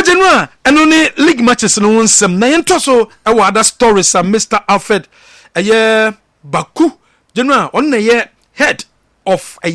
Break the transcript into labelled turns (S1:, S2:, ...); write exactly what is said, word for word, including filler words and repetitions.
S1: General eno ne league matches no nsem na yento so e wa other stories am Mister Alfred eye Baku General on na ye head of